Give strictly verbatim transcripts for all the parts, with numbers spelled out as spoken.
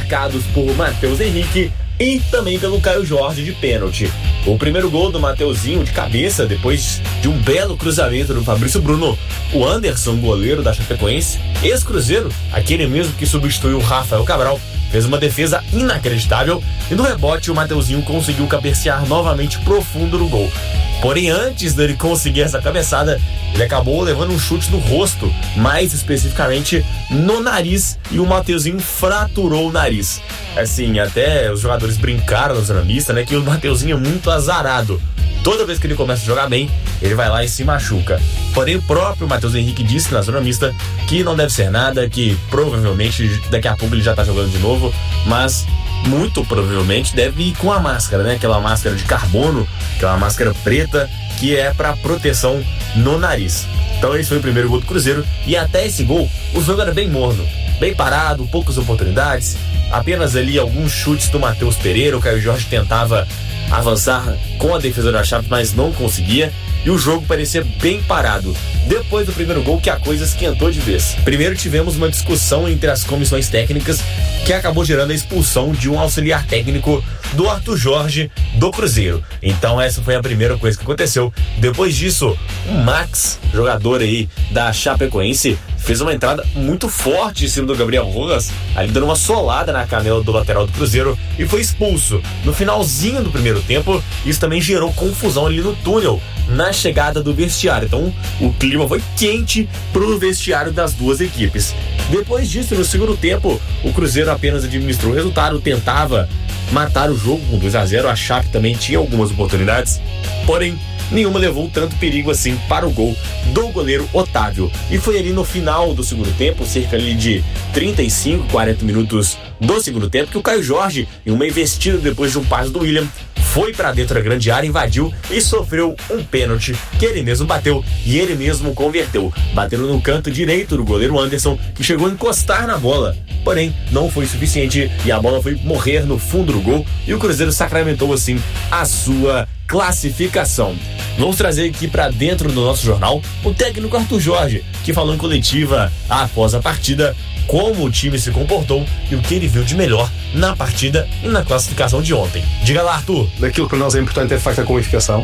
marcados por Matheus Henrique e também pelo Caio Jorge de pênalti. O primeiro gol do Mateuzinho de cabeça, depois de um belo cruzamento do Fabrício Bruno. O Anderson, goleiro da Chapecoense, ex-Cruzeiro, aquele mesmo que substituiu o Rafael Cabral, fez uma defesa inacreditável e no rebote o Mateuzinho conseguiu cabecear novamente profundo no gol. Porém, antes dele conseguir essa cabeçada, ele acabou levando um chute no rosto, mais especificamente no nariz, e o Mateuzinho fraturou o nariz. Assim, até os jogadores brincaram no zona mista, né, que o Mateuzinho é muito azarado. Toda vez que ele começa a jogar bem, ele vai lá e se machuca. Porém, o próprio Matheus Henrique disse na zona mista que não deve ser nada, que provavelmente daqui a pouco ele já tá jogando de novo, mas muito provavelmente deve ir com a máscara, né? Aquela máscara de carbono, aquela máscara preta que é para proteção no nariz. Então esse foi o primeiro gol do Cruzeiro e até esse gol o jogo era bem morno, bem parado, poucas oportunidades, apenas ali alguns chutes do Matheus Pereira. O Caio Jorge tentava avançar com a defesa da Chape, mas não conseguia, e o jogo parecia bem parado. Depois do primeiro gol que a coisa esquentou de vez. Primeiro tivemos uma discussão entre as comissões técnicas que acabou gerando a expulsão de um auxiliar técnico do Arthur Jorge do Cruzeiro. Então essa foi a primeira coisa que aconteceu. Depois disso, o Max, jogador aí da Chapecoense, fez uma entrada muito forte em cima do Gabriel Rojas, ali dando uma solada na canela do lateral do Cruzeiro, e foi expulso no finalzinho do primeiro tempo. Isso também gerou confusão ali no túnel, na chegada do vestiário. Então o clima foi quente pro vestiário das duas equipes. Depois disso, no segundo tempo, o Cruzeiro apenas administrou o resultado, tentava matar o jogo com dois a zero. A Chape também tinha algumas oportunidades, porém nenhuma levou tanto perigo assim para o gol do goleiro Otávio. E foi ali no final do segundo tempo, cerca ali de trinta e cinco, quarenta minutos do segundo tempo, que o Caio Jorge, em uma investida depois de um passe do William, foi para dentro da grande área, invadiu e sofreu um pênalti que ele mesmo bateu e ele mesmo converteu. Bateu no canto direito do goleiro Anderson, que chegou a encostar na bola, porém não foi suficiente e a bola foi morrer no fundo do gol, e o Cruzeiro sacramentou assim a sua classificação. Vamos trazer aqui para dentro do nosso jornal o técnico Arthur Jorge, que falou em coletiva após a partida como o time se comportou e o que ele viu de melhor na partida e na classificação de ontem. Diga lá, Arthur. Daquilo que para nós é importante é de facto a qualificação.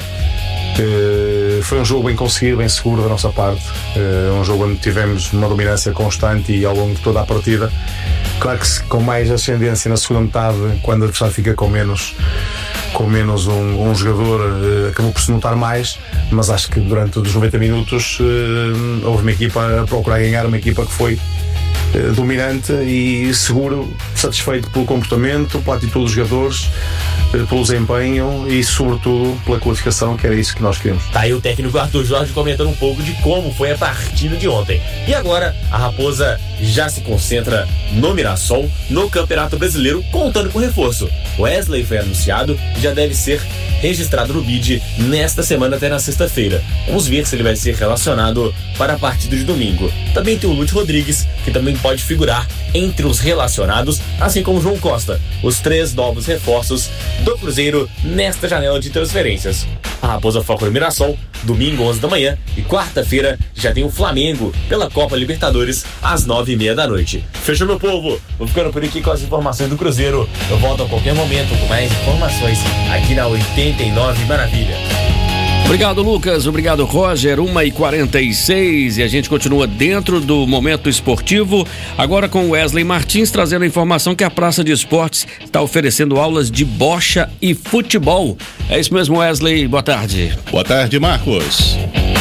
Uh, foi um jogo bem conseguido, bem seguro da nossa parte. Uh, um jogo onde tivemos uma dominância constante e ao longo de toda a partida. Claro que com mais ascendência na segunda metade, quando o adversário fica com menos, com menos um, um jogador, uh, acabou por se notar mais, mas acho que durante os noventa minutos uh, houve uma equipa a procurar ganhar, uma equipa que foi uh, dominante e seguro, satisfeito pelo comportamento, pela atitude dos jogadores, uh, pelo desempenho e sobretudo pela qualificação, que era isso que nós queremos. Tá aí o técnico Arthur Jorge comentando um pouco de como foi a partida de ontem. E agora a Raposa já se concentra no Mirassol, no Campeonato Brasileiro, contando com reforço. Wesley foi anunciado e já deve ser registrado no B I D nesta semana até na sexta-feira. Vamos ver se ele vai ser relacionado para a partida de domingo. Também tem o Lúcio Rodrigues, que também pode figurar entre os relacionados, assim como o João Costa, os três novos reforços do Cruzeiro nesta janela de transferências. A Raposa foca no Mirassol, domingo onze da manhã, e quarta-feira já tem o Flamengo pela Copa Libertadores às nove e meia da noite. Fechou, meu povo? Vou ficando por aqui com as informações do Cruzeiro. Eu volto a qualquer momento com mais informações aqui na oitenta e nove Maravilha. Obrigado, Lucas. Obrigado, Roger. uma e quarenta e seis e a gente continua dentro do momento esportivo, agora com Wesley Martins trazendo a informação que a Praça de Esportes está oferecendo aulas de bocha e futebol. É isso mesmo, Wesley. Boa tarde. Boa tarde, Marcos.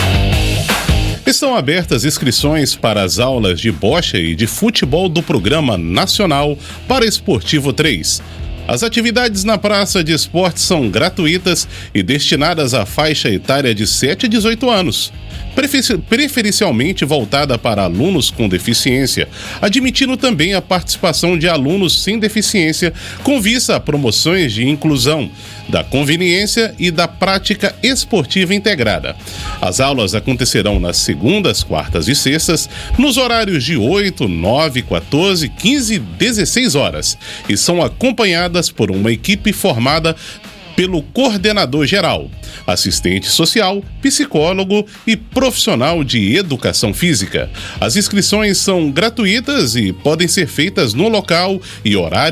Estão abertas inscrições para as aulas de bocha e de futebol do Programa Nacional Paraesportivo três. As atividades na Praça de Esportes são gratuitas e destinadas à faixa etária de sete a dezoito anos, preferencialmente voltada para alunos com deficiência, admitindo também a participação de alunos sem deficiência com vista a promoções de inclusão, da conveniência e da prática esportiva integrada. As aulas acontecerão nas segundas, quartas e sextas, nos horários de oito, nove, quatorze, quinze e dezesseis horas, e são acompanhadas por uma equipe formada pelo coordenador geral, assistente social, psicólogo e profissional de educação física. As inscrições são gratuitas e podem ser feitas no local e horário